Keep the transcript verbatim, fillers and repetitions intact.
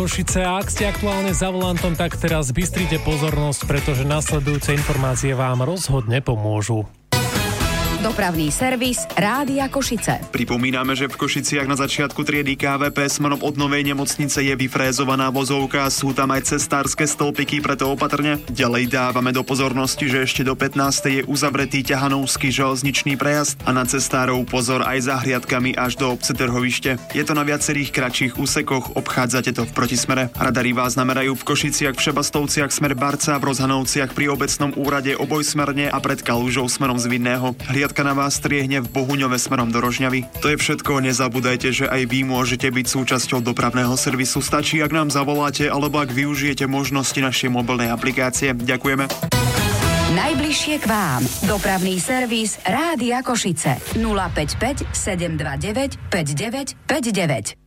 Košice, ak ste aktuálne za volantom, tak teraz bystrite pozornosť, pretože nasledujúce informácie vám rozhodne pomôžu. Dopravný servis Rádia Košice. Pripomíname, že v Košiciach na začiatku triedy ká vé pé smerom od Novej nemocnice je vyfrézovaná vozovka, sú tam aj cestárske stĺpiky, preto opatrne. Ďalej dávame do pozornosti, že ešte do pätnástej je uzavretý ťahanovský železničný prejazd a na cestárov pozor aj za hliadkami až do obce Trhovište. Je to na viacerých kratších úsekoch, obchádzate to v protismere. Radari vás namerajú v Košiciach, v Šebastovciach smer Barca, v Rozhanovciach pri obecnom úrade obojsmerne a pred Kalužou smerom z Vinného. Na vás striehne v Bohuňove smerom do Rožňavy. To je všetko, nezabúdajte, že aj vy môžete byť súčasťou dopravného servisu. Stačí, ak nám zavoláte, alebo ak využijete možnosti našej mobilnej aplikácie. Ďakujeme. Najbližšie k vám. Dopravný servis Rádia Košice. nula päť päť sedem dva deväť päť deväť päť deväť.